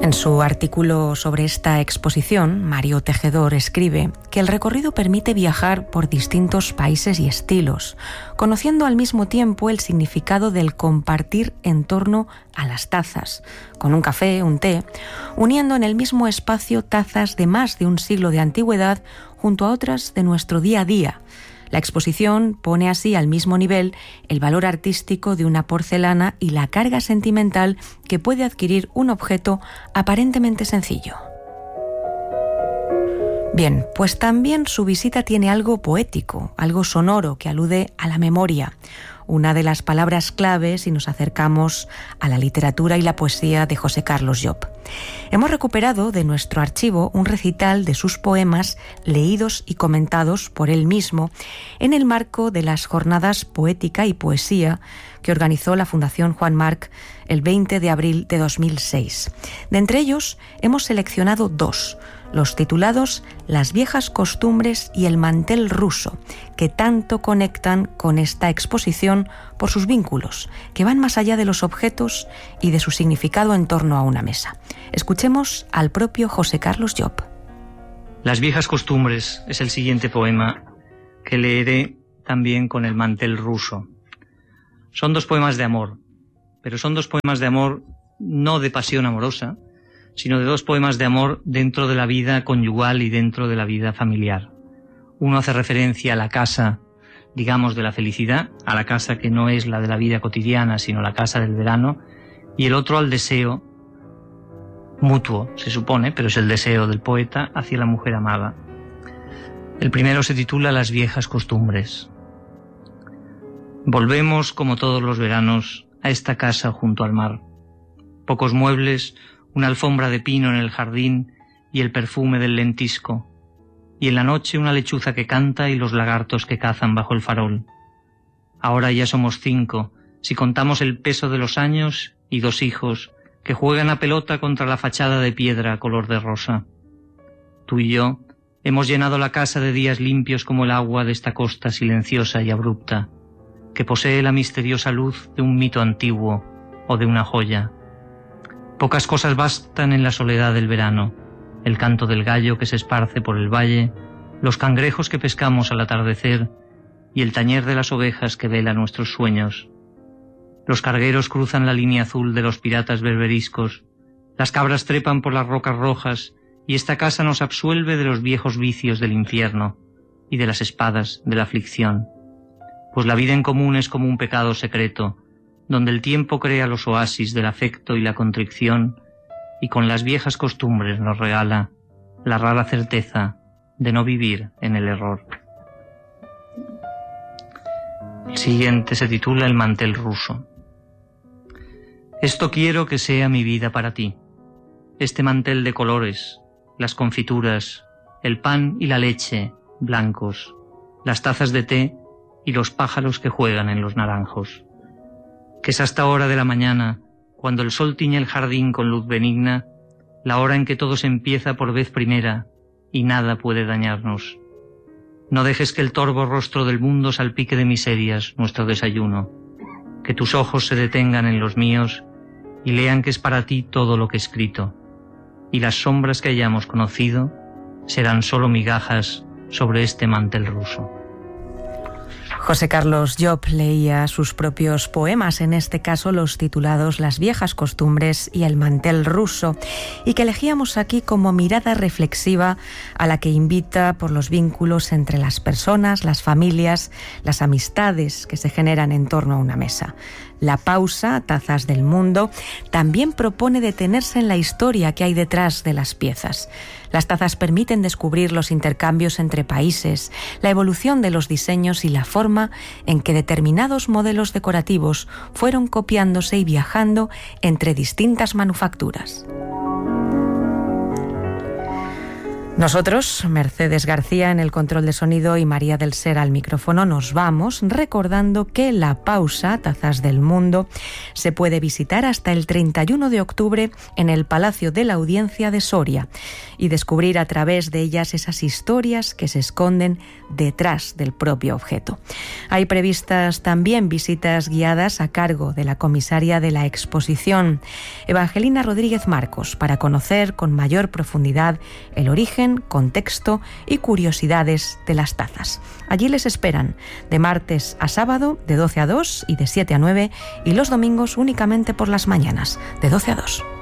En su artículo sobre esta exposición, Mario Tejedor escribe que el recorrido permite viajar por distintos países y estilos, conociendo al mismo tiempo el significado del compartir en torno a las tazas, con un café, un té, uniendo en el mismo espacio tazas de más de un siglo de antigüedad junto a otras de nuestro día a día. La exposición pone así al mismo nivel el valor artístico de una porcelana y la carga sentimental que puede adquirir un objeto aparentemente sencillo. Bien, pues también su visita tiene algo poético, algo sonoro que alude a la memoria, una de las palabras clave si nos acercamos a la literatura y la poesía de José Carlos Llop. Hemos recuperado de nuestro archivo un recital de sus poemas leídos y comentados por él mismo en el marco de las Jornadas Poética y Poesía que organizó la Fundación Juan March el 20 de abril de 2006. De entre ellos hemos seleccionado dos, los titulados Las viejas costumbres y El mantel ruso, que tanto conectan con esta exposición por sus vínculos, que van más allá de los objetos y de su significado en torno a una mesa. Escuchemos al propio José Carlos Llop. Las viejas costumbres es el siguiente poema que leeré también con El mantel ruso. Son dos poemas de amor, pero son dos poemas de amor no de pasión amorosa, sino de dos poemas de amor dentro de la vida conyugal y dentro de la vida familiar. Uno hace referencia a la casa, digamos, de la felicidad, a la casa que no es la de la vida cotidiana, sino la casa del verano, y el otro al deseo mutuo, se supone, pero es el deseo del poeta hacia la mujer amada. El primero se titula Las viejas costumbres. Volvemos, como todos los veranos, a esta casa junto al mar. Pocos muebles, una alfombra de pino en el jardín y el perfume del lentisco, y en la noche una lechuza que canta y los lagartos que cazan bajo el farol. Ahora ya somos 5, si contamos el peso de los años, y 2 hijos que juegan a pelota contra la fachada de piedra color de rosa. Tú y yo hemos llenado la casa de días limpios como el agua de esta costa silenciosa y abrupta, que posee la misteriosa luz de un mito antiguo o de una joya. Pocas cosas bastan en la soledad del verano: el canto del gallo que se esparce por el valle, los cangrejos que pescamos al atardecer y el tañer de las ovejas que vela nuestros sueños. Los cargueros cruzan la línea azul de los piratas berberiscos, las cabras trepan por las rocas rojas y esta casa nos absuelve de los viejos vicios del infierno y de las espadas de la aflicción. Pues la vida en común es como un pecado secreto, donde el tiempo crea los oasis del afecto y la contrición, y con las viejas costumbres nos regala la rara certeza de no vivir en el error. El siguiente se titula El mantel ruso. Esto quiero que sea mi vida para ti, este mantel de colores, las confituras, el pan y la leche blancos, las tazas de té y los pájaros que juegan en los naranjos. Que es hasta hora de la mañana, cuando el sol tiñe el jardín con luz benigna, la hora en que todo se empieza por vez primera y nada puede dañarnos. No dejes que el torvo rostro del mundo salpique de miserias nuestro desayuno, que tus ojos se detengan en los míos y lean que es para ti todo lo que he escrito, y las sombras que hayamos conocido serán solo migajas sobre este mantel ruso. José Carlos Llop leía sus propios poemas, en este caso los titulados Las viejas costumbres y El mantel ruso, y que elegíamos aquí como mirada reflexiva a la que invita por los vínculos entre las personas, las familias, las amistades que se generan en torno a una mesa. La pausa, Tazas del Mundo, también propone detenerse en la historia que hay detrás de las piezas. Las tazas permiten descubrir los intercambios entre países, la evolución de los diseños y la forma en que determinados modelos decorativos fueron copiándose y viajando entre distintas manufacturas. Nosotros, Mercedes García en el control de sonido y María del Ser al micrófono, nos vamos recordando que La Pausa, Tazas del Mundo, se puede visitar hasta el 31 de octubre en el Palacio de la Audiencia de Soria y descubrir a través de ellas esas historias que se esconden detrás del propio objeto. Hay previstas también visitas guiadas a cargo de la comisaria de la exposición, Evangelina Rodríguez Marcos, para conocer con mayor profundidad el origen, contexto y curiosidades de las tazas. Allí les esperan de martes a sábado de 12 a 2 y de 7 a 9 y los domingos únicamente por las mañanas de 12 a 2.